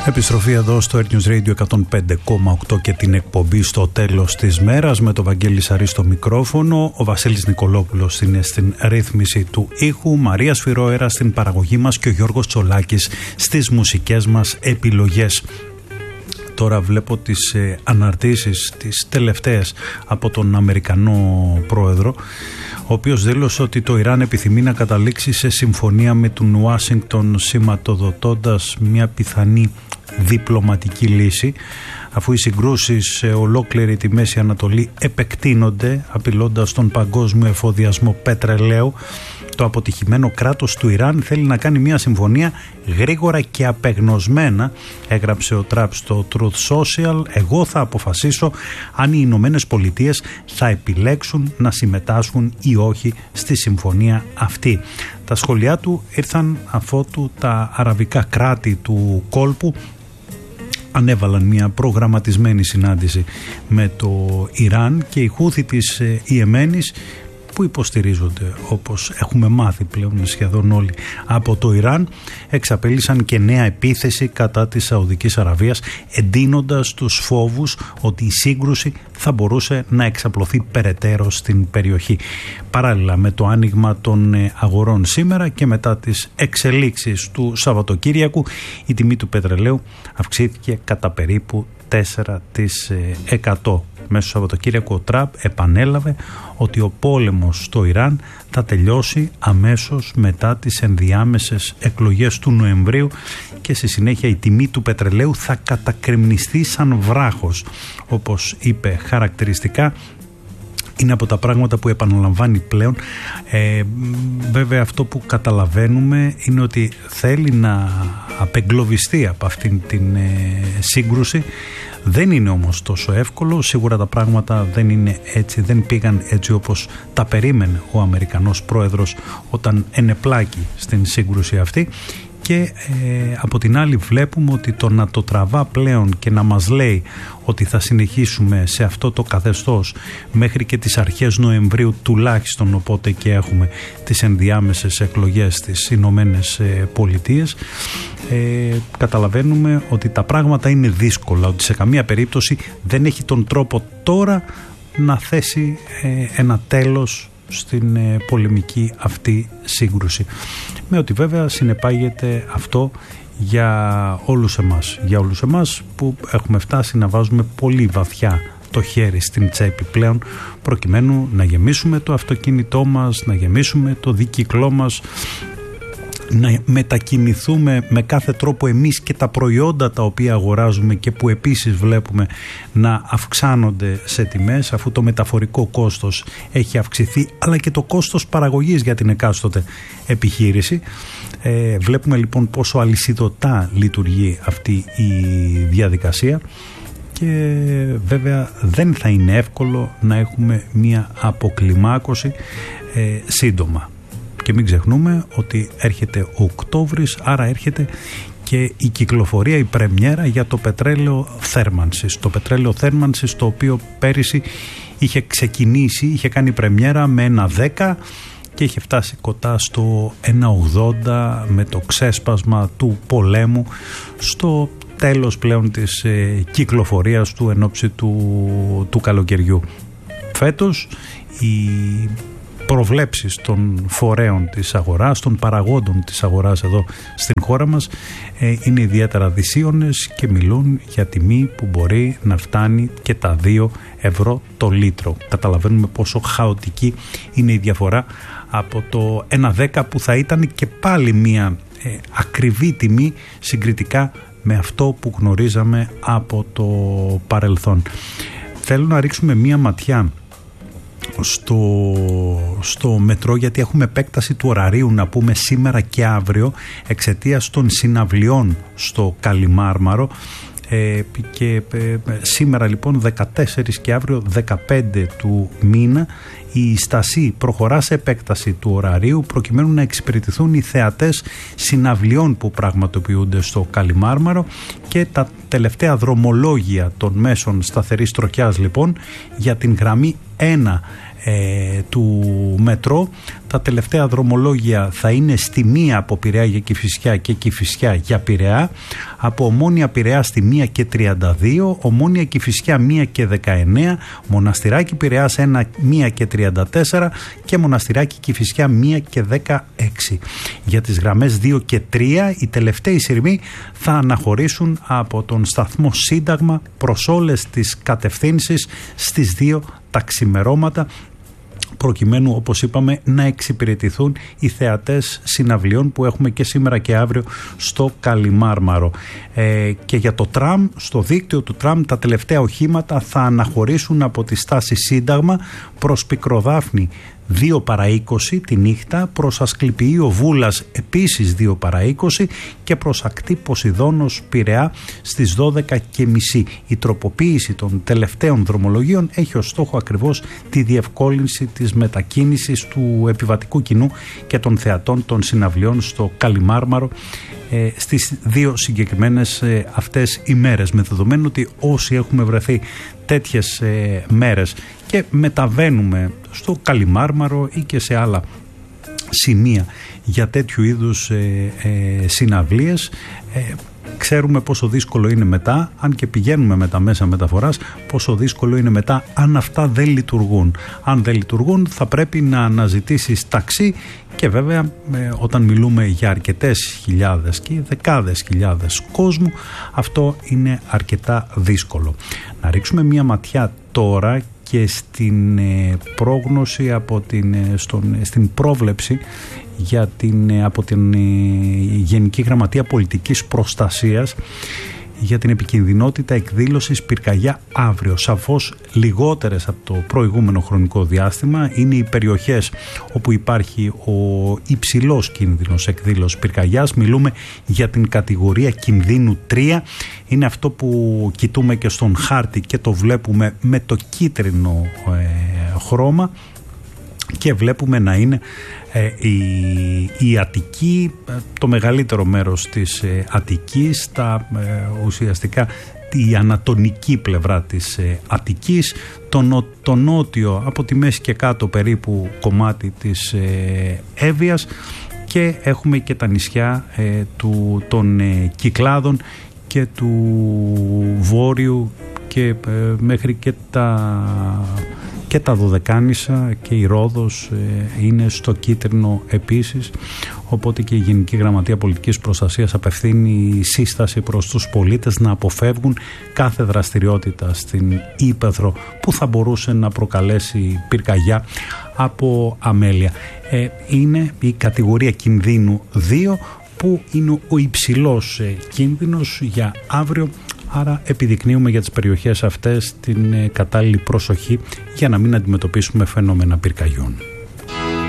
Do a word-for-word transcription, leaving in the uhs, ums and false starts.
Επιστροφή εδώ στο Air News Radio εκατόν πέντε κόμμα οκτώ και την εκπομπή στο τέλος της μέρας με τον Βαγγέλη Σαρή στο μικρόφωνο, ο Βασίλης Νικολόπουλος είναι στην ρύθμιση του ήχου, Μαρία Σφυρόερα στην παραγωγή μας και ο Γιώργος Τσολάκης στις μουσικές μας επιλογές. Τώρα βλέπω τις ε, αναρτήσεις τις τελευταίες από τον Αμερικανό πρόεδρο, ο οποίος δήλωσε ότι το Ιράν επιθυμεί να καταλήξει σε συμφωνία με τον Ουάσιγκτον, σηματοδοτώντας μια πιθανή διπλωματική λύση, αφού οι συγκρούσεις σε ολόκληρη τη Μέση Ανατολή επεκτείνονται, απειλώντας τον παγκόσμιο εφοδιασμό πετρελαίου. Το αποτυχημένο κράτος του Ιράν θέλει να κάνει μια συμφωνία γρήγορα και απεγνωσμένα, έγραψε ο Τραμπ στο Truth Social. Εγώ θα αποφασίσω αν οι Ηνωμένες Πολιτείες θα επιλέξουν να συμμετάσχουν ή όχι στη συμφωνία αυτή. Τα σχόλιά του ήρθαν αφότου τα αραβικά κράτη του κόλπου ανέβαλαν μια προγραμματισμένη συνάντηση με το Ιράν και οι Χούθι της Ιεμένης, που υποστηρίζονται, όπως έχουμε μάθει πλέον σχεδόν όλοι, από το Ιράν, εξαπέλυσαν και νέα επίθεση κατά της Σαουδικής Αραβίας, εντείνοντας τους φόβους ότι η σύγκρουση θα μπορούσε να εξαπλωθεί περαιτέρω στην περιοχή. Παράλληλα με το άνοιγμα των αγορών σήμερα και μετά τις εξελίξεις του Σαββατοκύριακου, η τιμή του πετρελαίου αυξήθηκε κατά περίπου τέσσερα τοις εκατό. Μέσα στο Σαββατοκύριακο ο Τραμπ επανέλαβε ότι ο πόλεμος στο Ιράν θα τελειώσει αμέσως μετά τις ενδιάμεσες εκλογές του Νοεμβρίου και στη συνέχεια η τιμή του πετρελαίου θα κατακρεμνιστεί σαν βράχος. Όπως είπε χαρακτηριστικά, είναι από τα πράγματα που επαναλαμβάνει πλέον. Ε, βέβαια αυτό που καταλαβαίνουμε είναι ότι θέλει να απεγκλωβιστεί από αυτήν την ε, σύγκρουση. Δεν είναι όμως τόσο εύκολο, σίγουρα τα πράγματα δεν είναι έτσι, δεν πήγαν έτσι όπως τα περίμενε ο Αμερικανός πρόεδρος όταν ενεπλάκη στην σύγκρουση αυτή. Και ε, από την άλλη βλέπουμε ότι το να το τραβά πλέον και να μας λέει ότι θα συνεχίσουμε σε αυτό το καθεστώς μέχρι και τις αρχές Νοεμβρίου τουλάχιστον, οπότε και έχουμε τις ενδιάμεσες εκλογές στις Ηνωμένες Πολιτείες, ε, καταλαβαίνουμε ότι τα πράγματα είναι δύσκολα, ότι σε καμία περίπτωση δεν έχει τον τρόπο τώρα να θέσει ε, ένα τέλος στην ε, πολεμική αυτή σύγκρουση, με ότι βέβαια συνεπάγεται αυτό για όλους εμάς για όλους εμάς που έχουμε φτάσει να βάζουμε πολύ βαθιά το χέρι στην τσέπη πλέον, προκειμένου να γεμίσουμε το αυτοκίνητό μας, να γεμίσουμε το δίκυκλό μας, να μετακινηθούμε με κάθε τρόπο εμείς και τα προϊόντα τα οποία αγοράζουμε και που επίσης βλέπουμε να αυξάνονται σε τιμές, αφού το μεταφορικό κόστος έχει αυξηθεί, αλλά και το κόστος παραγωγής για την εκάστοτε επιχείρηση. Ε, βλέπουμε λοιπόν πόσο αλυσιδωτά λειτουργεί αυτή η διαδικασία και βέβαια δεν θα είναι εύκολο να έχουμε μια αποκλιμάκωση ε, σύντομα. Και μην ξεχνούμε ότι έρχεται ο Οκτώβρης, άρα έρχεται και η κυκλοφορία, η πρεμιέρα για το πετρέλαιο θέρμανσης. Το πετρέλαιο θέρμανσης, το οποίο πέρυσι είχε ξεκινήσει, είχε κάνει πρεμιέρα με ένα δέκα και είχε φτάσει κοντά στο ένα ογδόντα με το ξέσπασμα του πολέμου στο τέλος πλέον της ε, κυκλοφορίας του εν ώψη του, του καλοκαιριού. Φέτος η προβλέψεις των φορέων της αγοράς, των παραγόντων της αγοράς εδώ στην χώρα μας ε, είναι ιδιαίτερα δυσίωνες και μιλούν για τιμή που μπορεί να φτάνει και τα δύο ευρώ το λίτρο. Καταλαβαίνουμε πόσο χαοτική είναι η διαφορά από το ένα δέκα που θα ήταν και πάλι μια ε, ακριβή τιμή συγκριτικά με αυτό που γνωρίζαμε από το παρελθόν. Θέλω να ρίξουμε μια ματιά στο, στο μετρό, γιατί έχουμε επέκταση του ωραρίου να πούμε σήμερα και αύριο εξαιτίας των συναυλιών στο Καλιμάρμαρο ε, και ε, σήμερα λοιπόν δεκατέσσερις και αύριο δεκαπέντε του μήνα η Στασή προχωρά σε επέκταση του ωραρίου προκειμένου να εξυπηρετηθούν οι θεατές συναυλιών που πραγματοποιούνται στο Καλιμάρμαρο και τα τελευταία δρομολόγια των μέσων σταθερής τροχιάς λοιπόν για την γραμμή ένα ε, του μετρό. Τα τελευταία δρομολόγια θα είναι στη μία από Πειραιά για Κηφισιά και Κηφισιά για Πειραιά, από Ομόνια Πειραιά στη μία και τριάντα δύο, Ομόνια Κηφισιά μία και δεκαεννέα, Μοναστηράκι Πειραιάς μία και τριάντα τέσσερα και Μοναστηράκι Κηφισιά μία και δεκαέξι. Για τις γραμμές δύο και τρία οι τελευταίοι σειρμοί θα αναχωρήσουν από τον σταθμό Σύνταγμα προς όλες τις κατευθύνσεις στις δύο τα ξημερώματα, προκειμένου, όπως είπαμε, να εξυπηρετηθούν οι θεατές συναυλιών που έχουμε και σήμερα και αύριο στο Καλιμάρμαρο. Ε, και για το τραμ, στο δίκτυο του τραμ, τα τελευταία οχήματα θα αναχωρήσουν από τη στάση Σύνταγμα προς Πικροδάφνη δύο παρά είκοσι τη νύχτα, προς Ασκληπιείο Βούλας επίσης δύο παρά είκοσι και προς ακτή Ποσειδώνος Πειραιά στις δώδεκα και μισή. Η τροποποίηση των τελευταίων δρομολογίων έχει ως στόχο ακριβώς τη διευκόλυνση της μετακίνησης του επιβατικού κοινού και των θεατών των συναυλιών στο Καλιμάρμαρο ε, στις δύο συγκεκριμένες ε, αυτές ημέρες, με δεδομένο ότι όσοι έχουμε βρεθεί τέτοιες ε, μέρες και μεταβαίνουμε στο Καλιμάρμαρο ή και σε άλλα σημεία για τέτοιου είδους ε, ε, συναυλίες, ε, ξέρουμε πόσο δύσκολο είναι μετά, αν και πηγαίνουμε με τα μέσα μεταφοράς, πόσο δύσκολο είναι μετά αν αυτά δεν λειτουργούν. Αν δεν λειτουργούν θα πρέπει να αναζητήσεις ταξί και βέβαια ε, όταν μιλούμε για αρκετές χιλιάδες και δεκάδες χιλιάδες κόσμου, αυτό είναι αρκετά δύσκολο. Να ρίξουμε μια ματιά τώρα και στην ε, πρόγνωση από την, ε, στον, στην πρόβλεψη για την, ε, από την ε, Γενική Γραμματεία Πολιτικής Προστασίας για την επικινδυνότητα εκδήλωσης πυρκαγιά αύριο. Σαφώς λιγότερες από το προηγούμενο χρονικό διάστημα είναι οι περιοχές όπου υπάρχει ο υψηλός κίνδυνος εκδήλωσης πυρκαγιάς. Μιλούμε για την κατηγορία κινδύνου τρία. Είναι αυτό που κοιτούμε και στον χάρτη και το βλέπουμε με το κίτρινο ε, χρώμα και βλέπουμε να είναι ε, η, η Αττική, το μεγαλύτερο μέρος της ε, Αττικής, τα, ε, ουσιαστικά η ανατολική πλευρά της ε, Αττικής, το, νο, το νότιο από τη μέση και κάτω περίπου κομμάτι της ε, Εύβοιας, και έχουμε και τα νησιά ε, του, των ε, Κυκλάδων και του Βόρειου και ε, μέχρι και τα... και τα Δωδεκάνησα και η Ρόδος ε, είναι στο κίτρινο επίσης, οπότε και η Γενική Γραμματεία Πολιτικής Προστασίας απευθύνει σύσταση προς τους πολίτες να αποφεύγουν κάθε δραστηριότητα στην ύπαιθρο που θα μπορούσε να προκαλέσει πυρκαγιά από αμέλεια. Ε, είναι η κατηγορία κινδύνου δύο, που είναι ο υψηλός ε, κίνδυνος για αύριο. Άρα επιδεικνύουμε για τις περιοχές αυτές την κατάλληλη προσοχή για να μην αντιμετωπίσουμε φαινόμενα πυρκαγιών.